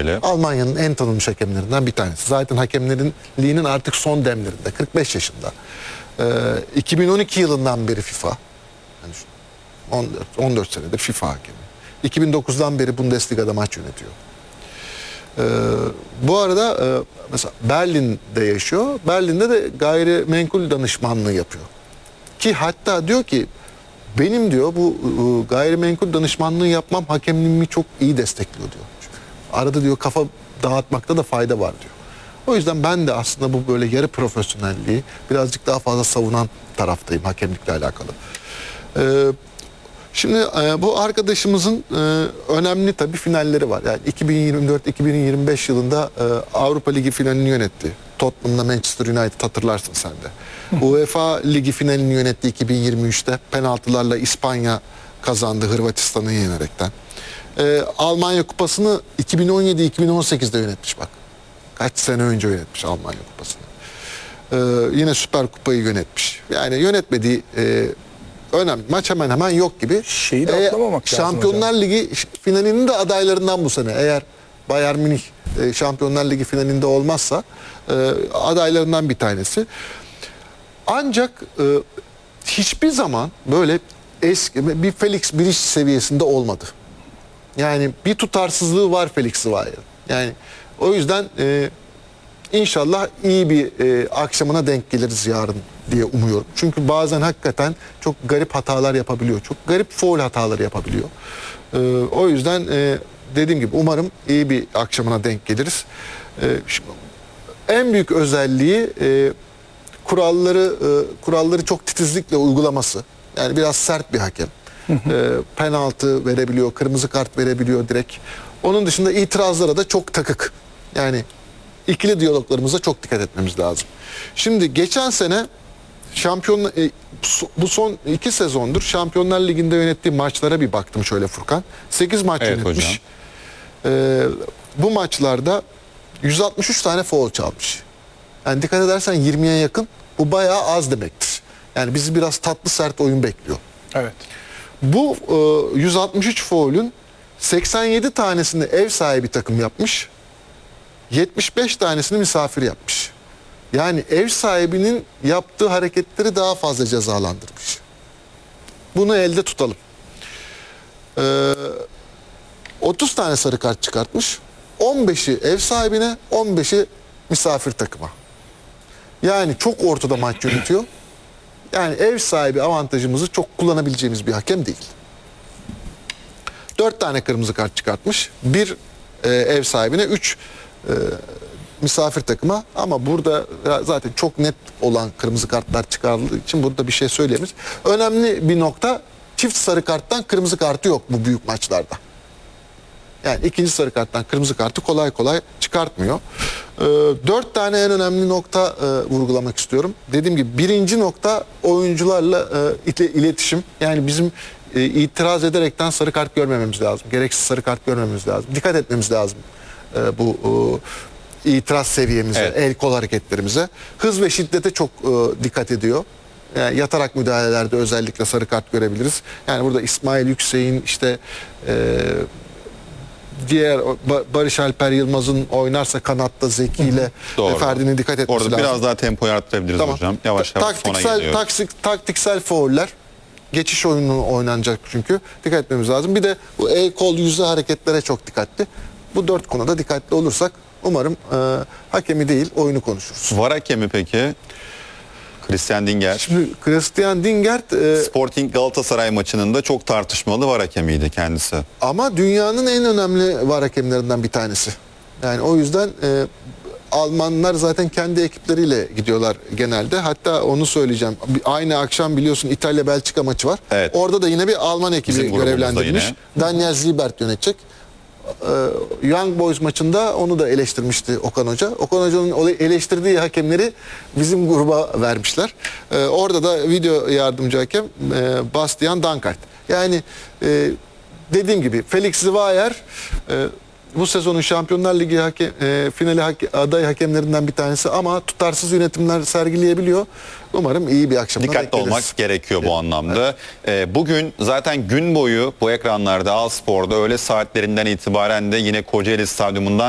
tecrübeli. Almanya'nın en tanınmış hakemlerinden bir tanesi. Zaten hakemlerinliğinin artık son demlerinde. 45 yaşında. 2012 yılından beri FIFA. Yani 14 senedir FIFA hakemi. 2009'dan beri Bundesliga'da maç yönetiyor. Bu arada mesela Berlin'de yaşıyor. Berlin'de de gayrimenkul danışmanlığı yapıyor. Ki hatta diyor ki benim diyor bu gayrimenkul danışmanlığı yapmam hakemliğimi çok iyi destekliyor diyor. Arada diyor kafa dağıtmakta da fayda var diyor. O yüzden ben de aslında bu böyle yarı profesyonelliği birazcık daha fazla savunan taraftayım hakemlikle alakalı. Şimdi bu arkadaşımızın önemli tabii finalleri var. Yani 2024-2025 yılında Avrupa Ligi finalini yönetti. Tottenham'la Manchester United hatırlarsın sen de. UEFA Ligi finalini yönetti 2023'te. Penaltılarla İspanya kazandı Hırvatistan'ı yenerekten. Almanya Kupası'nı 2017-2018'de yönetmiş bak. Kaç sene önce yönetmiş Almanya Kupası'nı. Yine Süper Kupayı yönetmiş. Yani yönetmediği önemli maç hemen hemen yok gibi. Şeyi de atlamamak lazım Şampiyonlar hocam. Ligi finalinin de adaylarından bu sene. Eğer Bayern Münih Şampiyonlar Ligi finalinde olmazsa adaylarından bir tanesi. Ancak hiçbir zaman böyle eski bir Felix Biriç seviyesinde olmadı. Yani bir tutarsızlığı var Felix Zweyer'in. Yani o yüzden İnşallah iyi bir akşamına denk geliriz yarın diye umuyorum. Çünkü bazen hakikaten çok garip hatalar yapabiliyor. Çok garip faul hataları yapabiliyor. O yüzden dediğim gibi umarım iyi bir akşamına denk geliriz. En büyük özelliği kuralları çok titizlikle uygulaması. Yani biraz sert bir hakem. Penaltı verebiliyor, kırmızı kart verebiliyor direkt. Onun dışında itirazlara da çok takık. Yani İkili diyaloglarımıza çok dikkat etmemiz lazım. Şimdi geçen sene bu son 2 sezondur Şampiyonlar Ligi'nde yönettiği maçlara bir baktım şöyle Furkan. 8 maç yönetmiş. Bu maçlarda 163 tane faul çalmış. Yani dikkat edersen 20'ye yakın. Bu bayağı az demektir. Yani bizi biraz tatlı sert oyun bekliyor. Evet. Bu 163 faulün 87 tanesini ev sahibi takım yapmış. 75 tanesini misafir yapmış. Yani ev sahibinin yaptığı hareketleri daha fazla cezalandırmış. Bunu elde tutalım. 30 tane sarı kart çıkartmış. 15'i ev sahibine, 15'i misafir takıma. Yani çok ortada maç yönetiyor. Yani ev sahibi avantajımızı çok kullanabileceğimiz bir hakem değil. 4 tane kırmızı kart çıkartmış. 1 ev sahibine, 3 misafir takıma, ama burada zaten çok net olan kırmızı kartlar çıkarıldığı için burada bir şey söyleyemeyiz. Önemli bir nokta, çift sarı karttan kırmızı kartı yok bu büyük maçlarda. Yani ikinci sarı karttan kırmızı kartı kolay kolay çıkartmıyor. 4 tane en önemli nokta vurgulamak istiyorum. Dediğim gibi birinci nokta oyuncularla iletişim. Yani bizim itiraz ederekten sarı kart görmememiz lazım. Gereksiz sarı kart görmememiz lazım. Dikkat etmemiz lazım bu itiraz seviyemize, evet, el kol hareketlerimize. Hız ve şiddete çok dikkat ediyor. Yani yatarak müdahalelerde özellikle sarı kart görebiliriz. Yani burada İsmail Yüksek'in işte diğer Barış Alper Yılmaz'ın oynarsa kanatta Zeki ile Ferdi'nin dikkat etmesi orada lazım. Orada biraz daha tempoyu arttırabiliriz hocam. Yavaş yavaş sona geliyor. Taktiksel fauller, geçiş oyunu oynanacak çünkü. Dikkat etmemiz lazım. Bir de bu el kol yüzü hareketlere çok dikkatli. Bu 4 konuda dikkatli olursak umarım hakemi değil oyunu konuşuruz. VAR hakemi peki? Christian Dinger. Şimdi Christian Dinger Sporting Galatasaray maçının da çok tartışmalı VAR hakemiydi kendisi. Ama dünyanın en önemli VAR hakemlerinden bir tanesi. Yani o yüzden Almanlar zaten kendi ekipleriyle gidiyorlar genelde. Hatta onu söyleyeceğim. Aynı akşam biliyorsun İtalya-Belçika maçı var. Evet. Orada da yine bir Alman ekibi görevlendirilmiş. Daniel Siebert yönetecek. Young Boys maçında onu da eleştirmişti Okan Hoca. Okan Hoca'nın eleştirdiği hakemleri bizim gruba vermişler. Orada da video yardımcı hakem Bastian Dankert. Yani dediğim gibi Felix Zweyer bu sezonun Şampiyonlar Ligi finali aday hakemlerinden bir tanesi, ama tutarsız yönetimler sergileyebiliyor. Umarım iyi bir akşamda dikkatli olmak gerekiyor bu anlamda. Bugün zaten gün boyu bu ekranlarda, A Spor'da öğle saatlerinden itibaren de yine Kocaeli Stadyumundan